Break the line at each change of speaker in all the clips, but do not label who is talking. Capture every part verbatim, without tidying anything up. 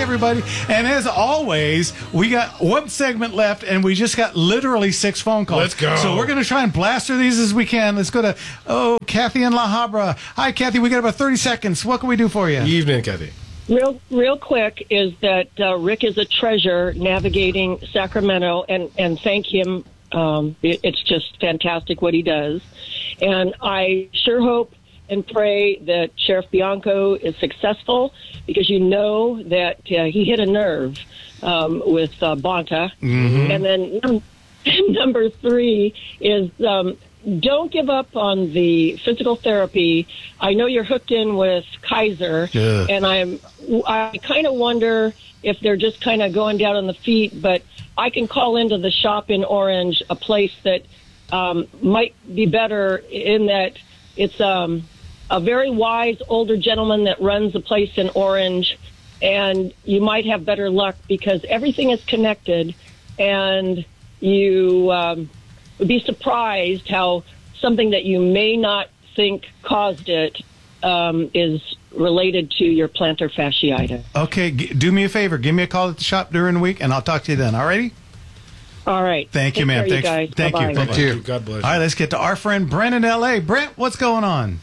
everybody. And as always, we got one segment left, and we just got literally six phone calls.
Let's go.
So we're going to try and blast through these as we can. Let's go to, oh, Kathy in La Habra. Hi, Kathy. We got about thirty seconds. What can we do for you?
Evening, Kathy.
Real, real quick is that uh, Rick is a treasure navigating Sacramento, and, and thank him. Um, it, it's just fantastic what he does. And I sure hope and pray that Sheriff Bianco is successful, because you know that uh, he hit a nerve um, with uh, Bonta.
Mm-hmm.
And then num- number three is um, don't give up on the physical therapy. I know you're hooked in with Kaiser,
yeah.
and I'm I kind of wonder if they're just kind of going down on the feet, but I can call into the shop in Orange, a place that um, might be better in that it's um, a very wise older gentleman that runs a place in Orange, and you might have better luck because everything is connected, and you um, would be surprised how something that you may not think caused it um, is related to your plantar fasciitis.
Okay, g- do me a favor. Give me a call at the shop during the week, and I'll talk to you then. All righty?
All right.
Thank you,
Take
ma'am.
care,
Thanks.
you guys.
Thank
Bye-bye.
you.
Thank
Bye-bye.
you. God bless you.
All right, let's get to our friend Brent in L A. Brent, what's going on?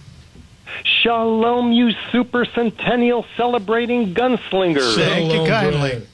Shalom, you super centennial celebrating gunslinger.
Thank you kindly.
Brent.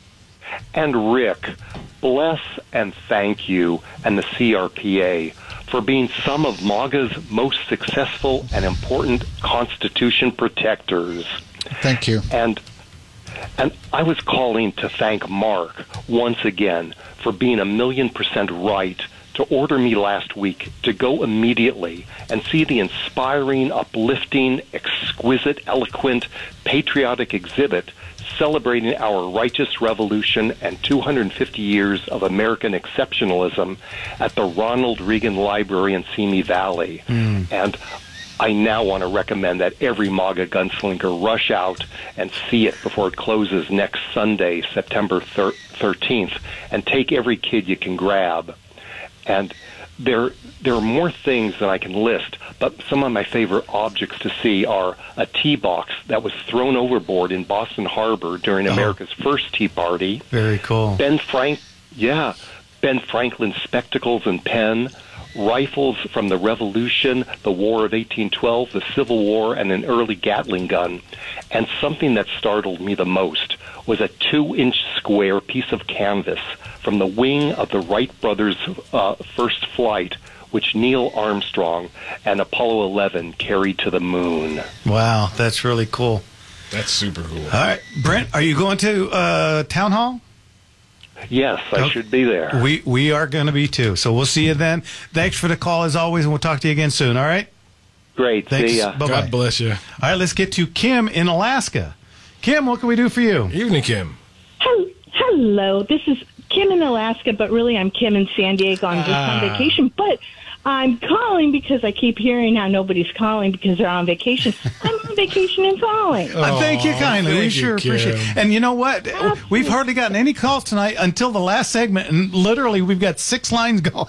And Rick, bless and thank you and the C R P A for being some of MAGA's most successful and important Constitution protectors.
Thank you.
And and I was calling to thank Mark once again for being a million percent right to order me last week to go immediately and see the inspiring, uplifting, exquisite, eloquent, patriotic exhibit celebrating our righteous revolution and two hundred fifty years of American exceptionalism at the Ronald Reagan Library in Simi Valley. Mm. And I now want to recommend that every MAGA gunslinger rush out and see it before it closes next Sunday, September thirteenth, and take every kid you can grab. And there there are more things than I can list, but some of my favorite objects to see are a tea box that was thrown overboard in Boston Harbor during
Oh.
America's first Tea Party.
Very cool.
Ben Frank, yeah, Ben Franklin's spectacles and pen, rifles from the Revolution, the War of eighteen twelve, the Civil War, and an early Gatling gun. And something that startled me the most was a two-inch square piece of canvas from the wing of the Wright brothers' uh, first flight, which Neil Armstrong and Apollo eleven carried to the moon.
Wow, that's really cool.
That's super cool.
All right, Brent, are you going to uh, Town Hall?
Yes, I
Okay.
should be there.
We we are going to be too. So we'll see you then. Thanks for the call as always, and we'll talk to you again soon. All right.
Great.
Thanks.
See ya.
Bye-bye.
God bless you.
All right, let's get to Kim in Alaska. Kim, what can we do for you?
Evening, Kim.
Hel- Hello, this is Kim in Alaska, but really I'm Kim in San Diego. I'm just
Ah.
on vacation, but I'm calling because I keep hearing how nobody's calling because they're on vacation. I'm on vacation and calling.
Uh, thank you kindly.
thank
we
you,
sure
Kim.
appreciate it. And you know what? We've hardly gotten any calls tonight until the last segment, and literally we've got six lines going.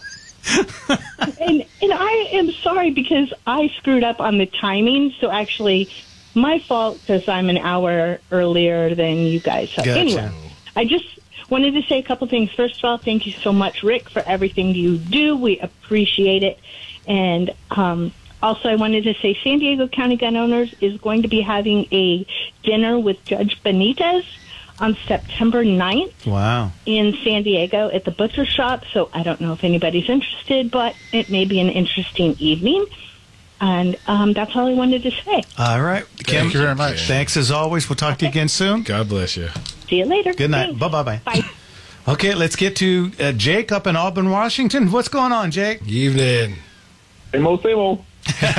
And and I am sorry because I screwed up on the timing. So actually, my fault because I'm an hour earlier than you guys. So
Gotcha.
anyway, I just wanted to say a couple things. First of all, thank you so much, Rick, for everything you do. We appreciate it. And um, also, I wanted to say San Diego County Gun Owners is going to be having a dinner with Judge Benitez on September ninth
Wow.
in San Diego at the Butcher Shop. So I don't know if anybody's interested, but it may be an interesting evening. And um, that's all I wanted to say.
All right. Kim,
Thank you very much.
thanks as always. We'll talk to you again soon.
God bless you.
See you later.
Good night.
Thanks.
Bye-bye.
Bye.
Okay, let's get to uh, Jake up in Auburn, Washington. What's going on, Jake?
Evening.
Same old, same old.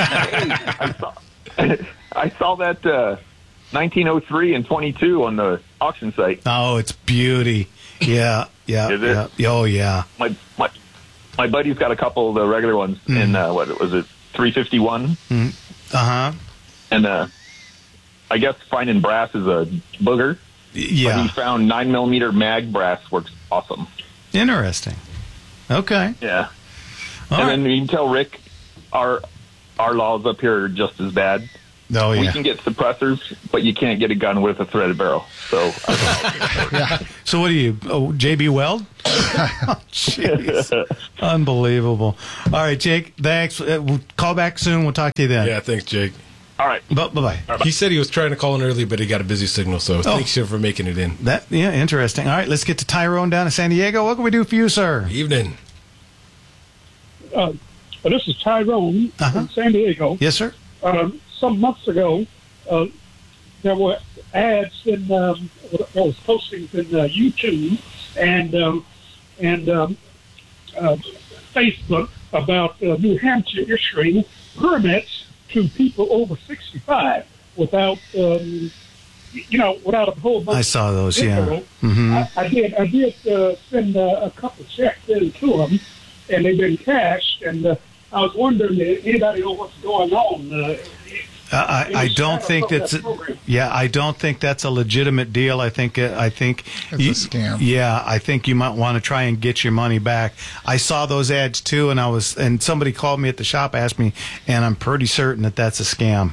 I saw, I saw that uh, nineteen oh three and twenty-two on the auction site.
Oh, it's beauty. Yeah, yeah,
Is it?
yeah. Oh, yeah.
My my my buddy's got a couple of the regular ones
Mm.
in uh, what was it, three fifty-one,
Uh-huh.
and uh, I guess finding brass is a booger. But he
Yeah.
found nine millimeter mag brass works awesome.
Interesting. Okay.
Yeah,
All
and
right.
then you can tell Rick, our our laws up here are just as bad.
Oh,
We
yeah.
can get suppressors, but you can't get a gun with a threaded barrel. So,
So what are you, oh, J B Weld? Oh, jeez. Unbelievable. All right, Jake, thanks. Uh, we'll call back soon. We'll talk to you then.
Yeah, thanks, Jake.
all right.
Bu- Bye-bye.
He said he was trying to call in early, but he got a busy signal, so thanks you for making it in.
That Yeah, interesting. All right, let's get to Tyrone down in San Diego. What can we do for you, sir?
Evening.
Uh, this is Tyrone
Uh-huh.
from San Diego.
Yes, sir.
Um, some months ago, uh, there were ads in um, there was postings in uh, YouTube and um, and um, uh, Facebook about uh, New Hampshire issuing permits to people over sixty-five without um, you know without a whole bunch.
I saw those, yeah.
info.
Mhm.
I, I did. I did uh, send uh, a couple of checks in to them, and they've been cashed. And uh, I was wondering if anybody know what's going on. Uh,
I, I I don't think
Shadow
that's
of that program.
yeah. I don't think that's a legitimate deal. I think uh, I think
It's
you-
a scam.
Yeah, I think you might want to try and get your money back. I saw those ads too, and I was and somebody called me at the shop, asked me, and I'm pretty certain that that's a scam.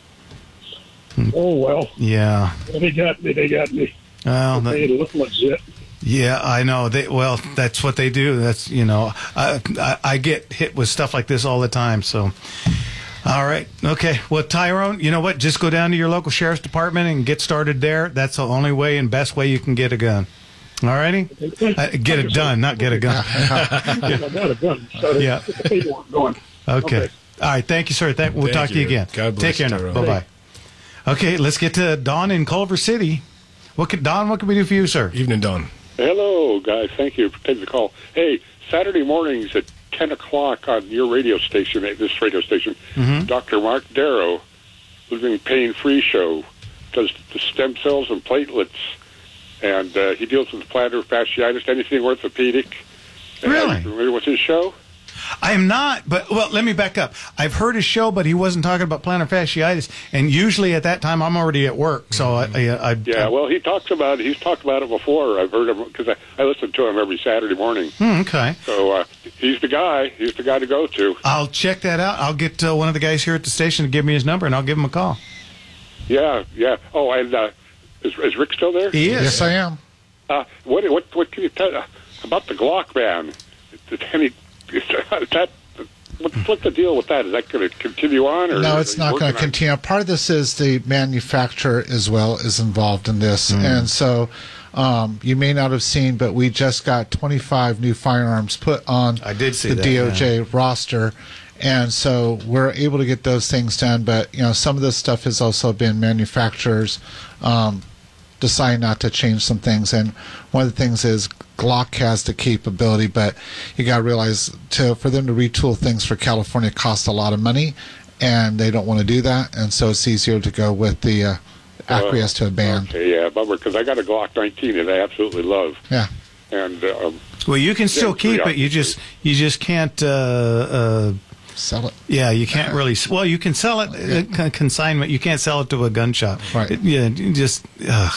Oh well,
Yeah.
they got me. They got me.
Well,
They
that,
look legit.
yeah, I know. They well, that's what they do. That's you know, I, I I get hit with stuff like this all the time. So. All right. Okay. Well, Tyrone, you know what? Just go down to your local sheriff's department and get started there. That's the only way and best way you can get a gun. All righty? Uh, get it done, not get a gun.
I got a gun. So
Yeah.
get the paperwork going.
Okay. All right. Thank you, sir. Thank, we'll
Thank
talk to you
you.
again.
God
Take
bless
care
you,
now.
Tyrone.
Bye-bye. Okay. Let's get to Don in Culver City. What can, Don, what can we do for you, sir?
Evening, Don.
Hello, guys. Thank you for taking the call. Hey, Saturday mornings at ten o'clock on your radio station, at this radio station,
Mm-hmm.
Doctor Mark Darrow, Living Pain Free Show, does the stem cells and platelets, and uh, he deals with plantar fasciitis, anything orthopedic. And
Really?
are you familiar with his show?
I am not, but, well, let me back up. I've heard his show, but he wasn't talking about plantar fasciitis, and usually at that time I'm already at work, so I... I, I
Yeah, well, he talks about it. He's talked about it before. I've heard him, because I, I listen to him every Saturday morning.
Hmm, okay.
So uh, he's the guy. He's the guy to go to.
I'll check that out. I'll get uh, one of the guys here at the station to give me his number, and I'll give him a call.
Yeah, yeah. Oh, and uh, is, is Rick still there?
He is.
Yes, I am.
Uh, what what what can you tell uh, about the Glock ban? Is any is that what, what's the deal with that? Is that going to continue on? Or
No, it's
are you
not going
working
to
on-
continue. Part of this is the manufacturer as well is involved in this, and so um, you may not have seen, but we just got twenty-five new firearms put on
I did see
the
that,
D O J roster, and so we're able to get those things done. But you know, some of this stuff has also been manufacturers um, decide not to change some things, and one of the things is Glock has the capability, but you got to realize to for them to retool things for California costs a lot of money, and they don't want to do that, and so it's easier to go with the uh, acquiesce to a ban.
Okay, yeah, bummer, because I got a Glock nineteen that I absolutely love,
Yeah.
and um,
Well, you can still
Yeah,
keep
yeah.
it. You just you just can't. Uh, uh,
Sell it.
yeah, you can't really. Well, you can sell it uh, con- consignment. You can't sell it to a gun shop.
Right.
It- yeah, you just. Ugh.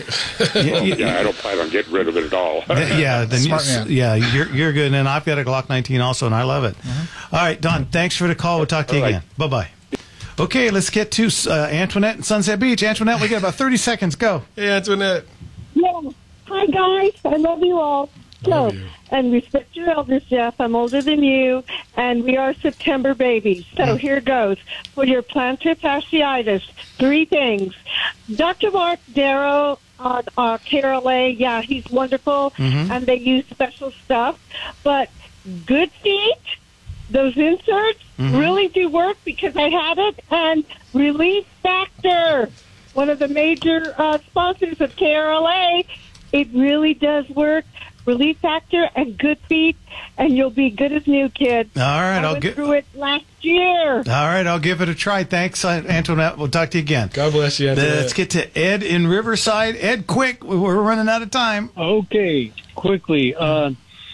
yeah, you-
yeah, I don't plan on getting rid of it at all.
th- yeah, then you,
Smart man.
yeah, you're you're good. And I've got a Glock nineteen also, and I love it. All right, Don. Thanks for the call. We'll talk to you
All right.
again. Bye bye. Okay, let's get to uh, Antoinette in Sunset Beach. Antoinette, we got about thirty seconds. Go.
Hey, Antoinette.
Yeah. Hi, guys. I love you all. So,
Love you.
and respect your elders, Jeff. I'm older than you, and we are September babies. So here goes. For your plantar fasciitis, three things. Doctor Mark Darrow on uh, K R L A, yeah, he's wonderful, and they use special stuff. But Good Feet, those inserts really do work because I had it. And Relief Factor, one of the major uh, sponsors of K R L A, it really does work. Relief Factor and Good Feet, and you'll be good as new, kid.
All right,
I
I'll
went
get.
through it last year.
All right, I'll give it a try. Thanks, uh, Antoinette. We'll talk to you again.
God bless you, Antoinette.
Let's get to Ed in Riverside. Ed, quick. We're running out of time.
Okay, quickly. Uh,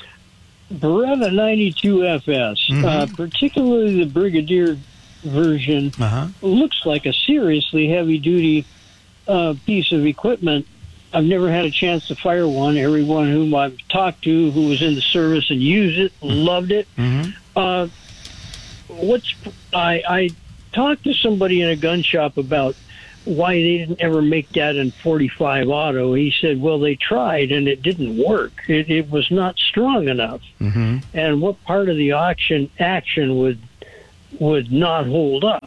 Beretta ninety-two F S, uh, particularly the Brigadier version,
Uh-huh.
looks like a seriously heavy-duty uh, piece of equipment. I've never had a chance to fire one. Everyone whom I've talked to who was in the service and used it loved it.
Mm-hmm.
Uh, what's I, I
talked to somebody in a gun shop about why they didn't ever make that in forty-five auto. He said, well, they tried and it didn't work. It, it was not strong enough.
Mm-hmm.
And what part of the auction action would would not hold up?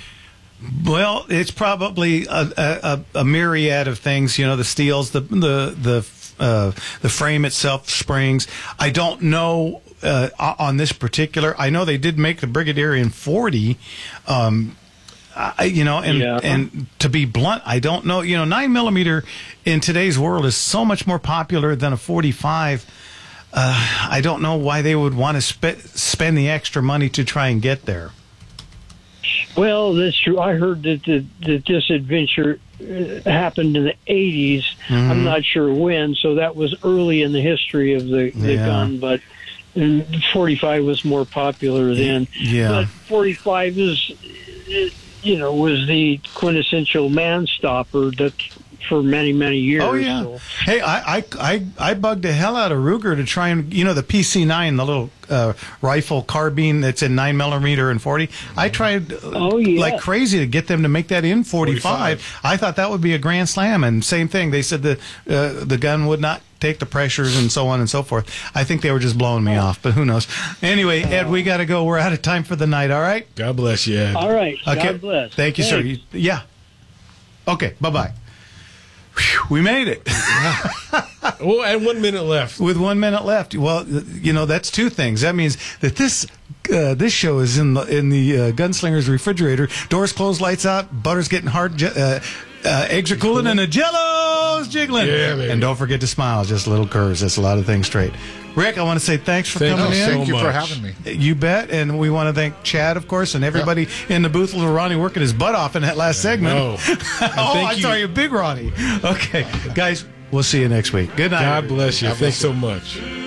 Well, it's probably a, a, a myriad of things. You know, the steels, the the the uh, the frame itself, springs. I don't know uh, on this particular. I know they did make the Brigadier in forty. Um, I, you know, and
Yeah.
and to be blunt, I don't know. You know, nine millimeter in today's world is so much more popular than a forty-five. Uh, I don't know why they would want to spe- spend the extra money to try and get there.
Well, that's true. I heard that, the, that this adventure uh, happened in the eighties.
Mhm.
I'm not sure when, so that was early in the history of the, the
Yeah.
gun, but and forty-five was more popular then.
Yeah.
But forty-five is, uh, you know, was the quintessential man stopper that for many, many years.
Oh yeah.
So-
Hey, I, I I I bugged the hell out of Ruger to try and, you know, the P C nine, the little uh, rifle carbine that's in nine millimeter and forty. I tried uh,
Oh, yeah.
like crazy to get them to make that in forty-five.
forty-five.
I thought that would be a grand slam, and same thing. They said the uh, the gun would not take the pressures and so on and so forth. I think they were just blowing me off, but who knows? Anyway, Ed, we got to go. We're out of time for the night. All right.
God bless you, Ed.
All right.
Okay.
God bless.
Thank you, sir.
Thanks.
You- yeah. Okay. Bye bye. We made it.
Well, and one minute left.
With one minute left. Well, you know, that's two things. That means that this uh, this show is in the in the uh, Gunslinger's refrigerator. Doors closed, lights out, butter's getting hard, je- uh, uh, eggs are cooling, and the Jello's jiggling.
Yeah, baby.
And don't forget to smile. Just little curves. That's a lot of things straight. Rick, I want to say thanks for
Thank
coming
you
in.
so
Thank you for
much.
having me.
You bet. And we want to thank Chad, of course, and everybody in the booth. Little Ronnie working his butt off in that last segment.
No.
oh,
thank
I'm
you.
sorry, big Ronnie. Okay, guys, we'll see you next week. Good night.
God bless you. Thanks so much.